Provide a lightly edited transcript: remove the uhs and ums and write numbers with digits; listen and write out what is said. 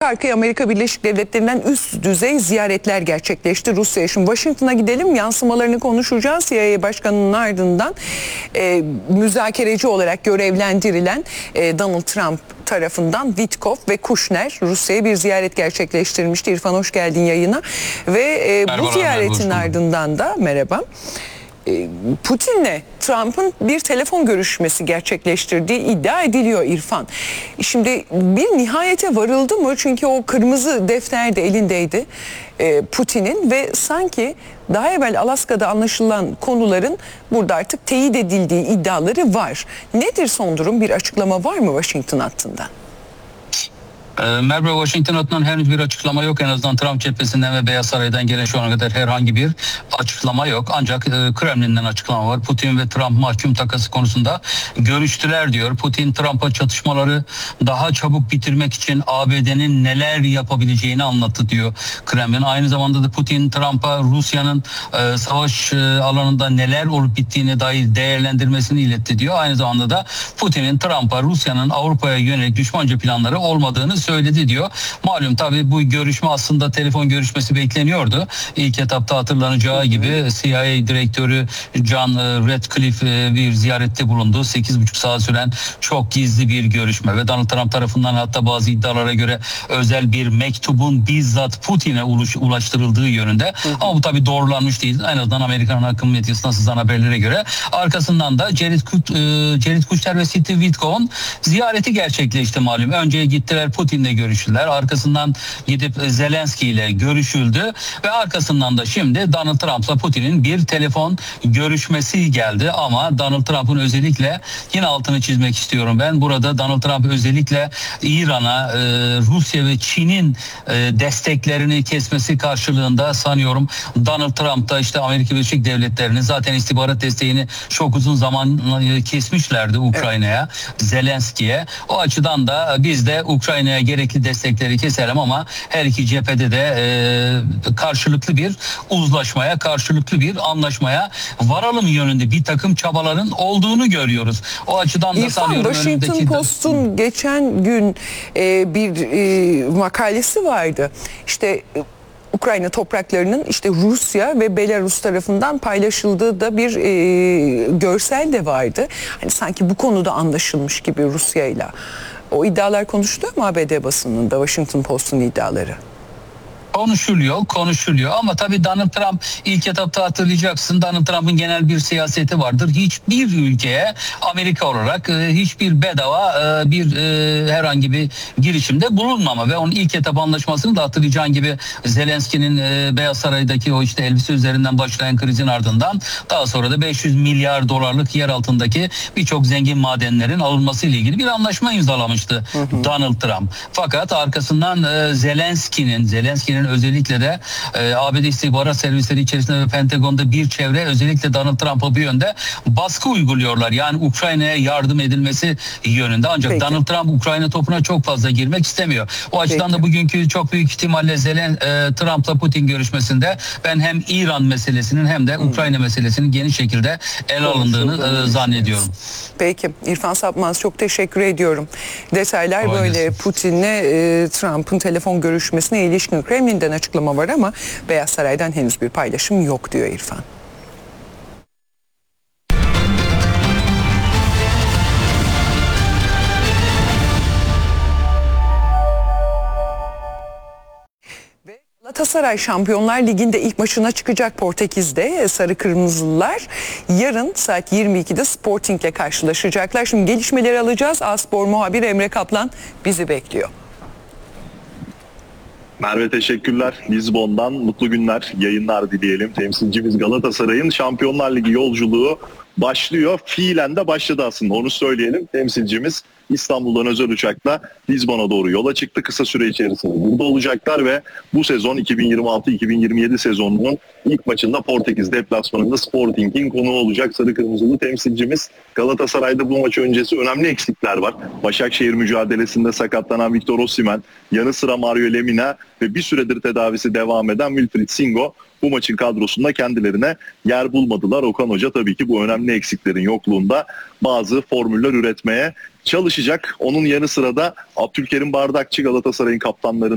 arkaya Amerika Birleşik Devletleri'nden üst düzey ziyaretler gerçekleşti Rusya'ya. Şimdi Washington'a gidelim, yansımalarını konuşacağız. CIA Başkanı'nın ardından müzakereci olarak görevlendirilen Donald Trump tarafından Witkoff ve Kushner Rusya'ya bir ziyaret gerçekleştirmişti. İrfan, hoş geldin yayına. Ve bu ziyaretin ardından da Putin'le Trump'ın bir telefon görüşmesi gerçekleştirdiği iddia ediliyor İrfan. Şimdi bir nihayete varıldı mı? Çünkü o kırmızı defter de elindeydi Putin'in ve sanki daha evvel Alaska'da anlaşılan konuların burada artık teyit edildiği iddiaları var. Nedir son durum? Bir açıklama var mı Washington hattından? Merhaba, Washington hattından henüz bir açıklama yok. En azından Trump cephesinden ve Beyaz Saray'dan gelen şu ana kadar herhangi bir açıklama yok. Ancak Kremlin'den açıklama var. Putin ve Trump mahkum takası konusunda görüştüler diyor. Putin, Trump'a çatışmaları daha çabuk bitirmek için ABD'nin neler yapabileceğini anlattı diyor Kremlin. Aynı zamanda da Putin, Trump'a Rusya'nın savaş alanında neler olup bittiğine dair değerlendirmesini iletti diyor. Aynı zamanda da Putin'in Trump'a Rusya'nın Avrupa'ya yönelik düşmanca planları olmadığını söyledi diyor. Malum tabii bu görüşme aslında telefon görüşmesi bekleniyordu. İlk etapta hatırlanacağı gibi CIA direktörü John Ratcliffe bir ziyarette bulundu. 8,5 saat süren çok gizli bir görüşme ve Donald Trump tarafından hatta bazı iddialara göre özel bir mektubun bizzat Putin'e ulaştırıldığı yönünde. Ama bu tabii doğrulanmış değil. En azından Amerikan akım medyasından sızan haberlere göre. Arkasından da Jared Kushner ve Steve Witkoff'un ziyareti gerçekleşti malum. Önce gittiler Putin'le görüştüler. Arkasından gidip Zelenski ile görüşüldü ve arkasından da şimdi Donald Trump'la Putin'in bir telefon görüşmesi geldi. Ama Donald Trump'ın özellikle, yine altını çizmek istiyorum ben, burada Donald Trump özellikle İran'a, Rusya ve Çin'in desteklerini kesmesi karşılığında sanıyorum Donald Trump da işte Amerika Birleşik Devletleri'nin zaten istihbarat desteğini çok uzun zaman kesmişlerdi Ukrayna'ya, Zelenski'ye. O açıdan da biz de Ukrayna'ya gerekli destekleri keselim ama her iki cephede de karşılıklı bir uzlaşmaya, karşılıklı bir anlaşmaya varalım yönünde bir takım çabaların olduğunu görüyoruz. O açıdan da İrfan, sanıyorum Washington Post'un geçen gün bir makalesi vardı. İşte Ukrayna topraklarının işte Rusya ve Belarus tarafından paylaşıldığı da bir görsel de vardı. Hani sanki bu konuda anlaşılmış gibi Rusya'yla. O iddialar konuşuluyor mu ABD basınında, Washington Post'un iddiaları? Konuşuluyor ama tabii Donald Trump ilk etapta hatırlayacaksın, Donald Trump'ın genel bir siyaseti vardır. Hiçbir ülkeye Amerika olarak hiçbir bedava herhangi bir girişimde bulunmama ve onun ilk etap anlaşmasını da hatırlayacağın gibi Zelenski'nin Beyaz Saray'daki o işte elbise üzerinden başlayan krizin ardından daha sonra da 500 milyar dolarlık yer altındaki birçok zengin madenlerin alınması ile ilgili bir anlaşma imzalamıştı Donald Trump. Fakat arkasından Zelenski'nin özellikle de ABD istihbarat servisleri içerisinde ve Pentagon'da bir çevre özellikle Donald Trump'a bu yönde baskı uyguluyorlar. Yani Ukrayna'ya yardım edilmesi yönünde. Ancak Peki. Donald Trump Ukrayna topuna çok fazla girmek istemiyor. O açıdan da bugünkü çok büyük ihtimalle Trump'la Putin görüşmesinde ben hem İran meselesinin hem de Ukrayna meselesinin geniş şekilde ele alındığını zannediyorum. Peki. İrfan Sapmaz, çok teşekkür ediyorum. Detaylar böyle. Putin'le Trump'ın telefon görüşmesine ilişkin Kremlin'den açıklama var ama Beyaz Saray'dan henüz bir paylaşım yok diyor İrfan. Galatasaray Şampiyonlar Ligi'nde ilk maçına çıkacak Portekiz'de. Sarı Kırmızılılar yarın saat 22'de Sporting'le karşılaşacaklar. Şimdi gelişmeleri alacağız. A-Spor muhabiri Emre Kaplan bizi bekliyor. Merve, teşekkürler. Lizbon'dan mutlu günler, yayınlar dileyelim. Temsilcimiz Galatasaray'ın Şampiyonlar Ligi yolculuğu başlıyor. Fiilen de başladı aslında, onu söyleyelim. Temsilcimiz İstanbul'dan özel uçakla Lizbon'a doğru yola çıktı. Kısa süre içerisinde burada olacaklar ve bu sezon 2026-2027 sezonunun ilk maçında Portekiz deplasmanında Sporting'in konuğu olacak sarı kırmızılı temsilcimiz. Galatasaray'da bu maç öncesi önemli eksikler var. Başakşehir mücadelesinde sakatlanan Victor Osimhen, yanı sıra Mario Lemina ve bir süredir tedavisi devam eden Wilfried Singo bu maçın kadrosunda kendilerine yer bulmadılar. Okan Hoca tabii ki bu önemli eksiklerin yokluğunda bazı formüller üretmeye çalışacak. Onun yanı sıra da Abdülkerim Bardakçı, Galatasaray'ın kaptanlarından